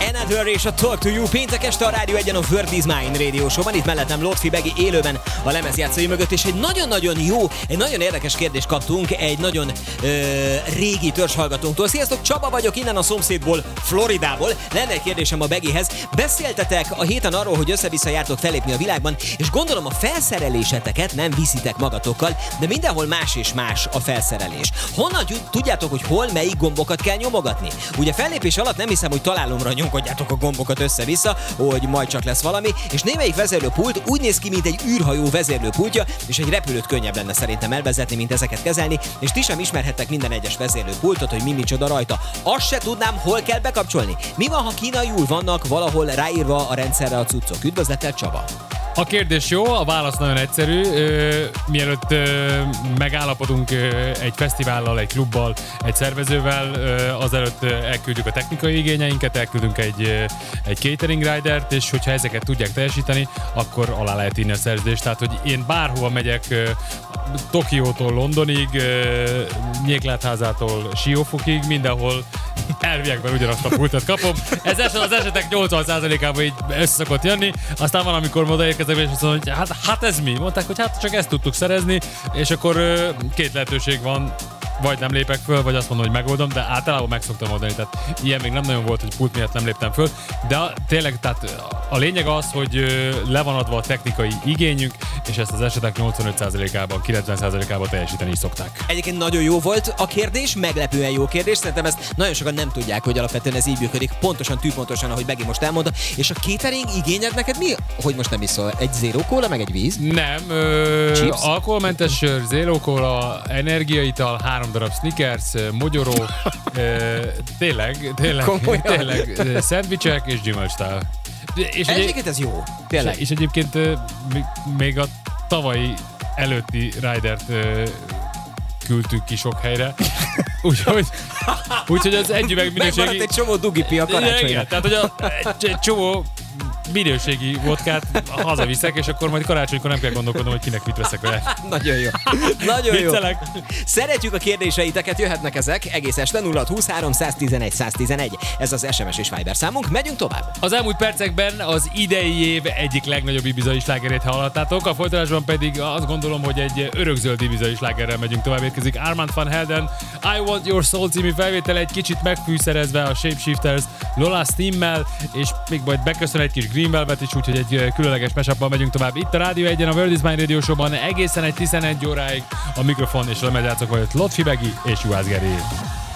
Another és a Talk to You péntek este a Rádió 1-en a World is Mine Radio Show-ban. Itt mellettem Lotfi Begi élőben a lemezjátszói mögött, és egy nagyon-nagyon jó, egy nagyon érdekes kérdést kaptunk egy nagyon régi törzshallgatónktól. Sziasztok, Csaba vagyok innen a szomszédból, Floridából. Lenne egy kérdésem a Begihez. Beszéltetek a héten arról, hogy össze-vissza jártok fellépni a világban, és gondolom a felszereléseteket nem viszitek magatokkal, de mindenhol más és más a felszerelés. Honnan tudjátok, hogy hol melyik gombokat kell nyomogatni? Ugye fellépés alatt nem hiszem, hogy találomra nyomkodjátok a gombokat össze-vissza, hogy majd csak lesz valami, és némelyik vezérlőpult úgy néz ki, mint egy űrhajó vezérlőpultja, és egy repülőt könnyebb lenne szerintem elvezetni, mint ezeket kezelni, és ti sem ismerhettek minden egyes vezérlőpultot, hogy mi micsoda rajta. Azt se tudnám, hol kell bekapcsolni. Mi van, ha kínaiul vannak valahol ráírva a rendszerre a cuccok? Üdvözlettel, Csaba! A kérdés jó, a válasz nagyon egyszerű. Mielőtt megállapodunk egy fesztivállal, egy klubbal, egy szervezővel, azelőtt elküldjük a technikai igényeinket, elküldünk egy catering ridert, és hogyha ezeket tudják teljesíteni, akkor alá lehet írni a szerződést. Tehát, hogy én bárhova megyek, Tokiótól Londonig, Nyéklátházától Siófokig, mindenhol elviekben ugyanazt a pultot kapom. Ez az esetek 80%-ában így össze szokott jönni, aztán van, amikor odaérkezek, és azt mondom, hogy hát ez mi? Mondták, hogy hát csak ezt tudtuk szerezni, és akkor két lehetőség van, vagy nem lépek föl, vagy azt mondom, hogy megoldom, de általában meg szoktam oldani. Tehát ilyen még nem nagyon volt, hogy pult miatt nem léptem föl, de tényleg tehát a lényeg az, hogy le van adva a technikai igényünk, és ezt az esetek 85%-ában, 90%-ában teljesíteni is szokták. Egyébként nagyon jó volt a kérdés, meglepően jó kérdés, szerintem ezt nagyon sokan nem tudják, hogy alapvetően ez így működik, pontosan, tűpontosan, ahogy Begi most elmondta, és a catering igényed neked mi? Hogy most nem iszol? Egy zero cola, meg egy víz? Nem, alkoholmentes sör, zero cola, energiaital, 3 darab Snickers, mogyoró, tényleg, szendvicsek és gyümölcstál. És egyébként ez jó, tényleg. És egyébként még a tavalyi előtti ridert küldtük ki sok helyre, úgyhogy az egy üveg minőségi... Megmaradt egy csomó dugipi a karácsonyra. Igen, tehát hogy egy csomó minőségi vodkát hazaviszek, és akkor majd karácsonykor nem kell gondolkodnom, hogy kinek mit veszek vele. Nagyon jó. Nagyon jó. Viccelek. Szeretjük a kérdéseiteket, jöhetnek ezek egész este 0623 111 111. Ez az SMS és Viber számunk, megyünk tovább. Az elmúlt percekben az idei év egyik legnagyobb ibizai slágerét hallottátok, a folytatásban pedig azt gondolom, hogy egy örökzöld ibizai slágerrel megyünk tovább, érkezik Armand van Helden, I Want Your Soul című felvétel egy kicsit megfűszerezve a Shapeshifters Lola Steammel, és még majd beköszön egy kis Green Velvet is, úgyhogy egy különleges mashuppal megyünk tovább. Itt a Rádió 1-en a World is Mine Radio Show-ban egészen egy 11 óráig a mikrofon és a lemezjátszók volt Lotfi Begi és Juhász Geri.